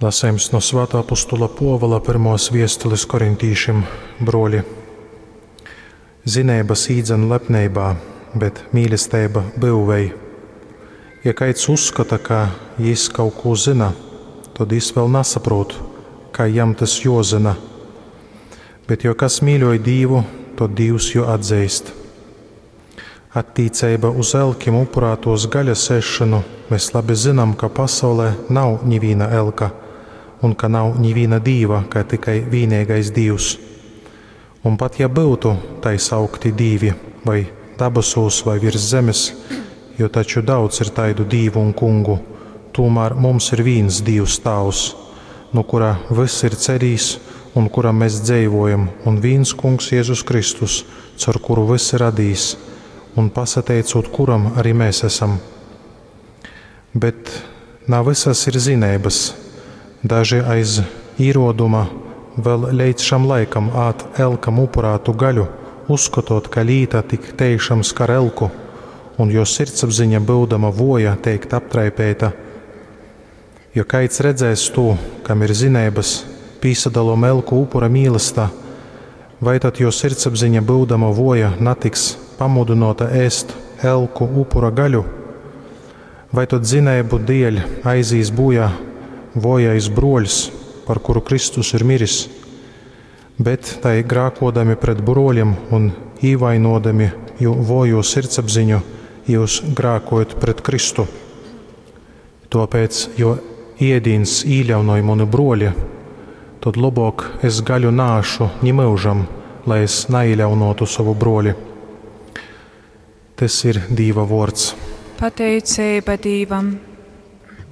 Lasējums no svētā apostola Pāvila pirmās vēstules korintīšiem, broļi. Zinības īdzen lepnībā, bet mīlestība būvei. Ja kāds uzskata, ka jis kaut ko zina, tad jis vēl nesaprot, kā jam tas jāzina. Bet jo kas mīļoja Dievu, tad Dievs jo atzīst. Attiecībā uz elkiem upurētos gaļas ēšanu mēs labi zinām, ka pasaulē nav neviena elka un ka nav neviena dieva, kā tikai vienīgais Dievs. Un pat ja būtu tai saukti divi, vai dabasos, vai virs zemes, jo taču daudz ir taidu dievu un kungu, tomēr mums ir viens Dievs Tavs, no kura viss ir cerīs un kuram mēs dzīvojam, un viens Kungs Jēzus Kristus, caur kuru viss ir radījis, un pasateicot kuram arī mēs esam. Bet nav visas ir zinības. Daži aiz īroduma vēl līdz šam laikam āt elkam upurātu gaļu, uzskatot, ka līta tik teišam skar elku, un jo sirdsapziņa būdama voja teikt aptraipēta. Jo kaids redzēs to, kam ir zinības, pīsadalom elku upura mīlestā, vai tad jo sirdsapziņa būdama voja natiks pamudinota ēst elku upura gaļu, vai tad zinību dēļ aizīs bojā vojais broļs, par kuru Kristus ir miris, bet tai grākodami pret broļiem un īvainodami jo vojo sirdsapziņu, jūs grākojat pret Kristu. Tāpēc, jo iedīns īļaunoj mani broļi, tad labāk es gaļu nāšu nimaužam, lai es neīļaunotu savu broļi. Tas ir Dieva vārds. Pateicība Dievam.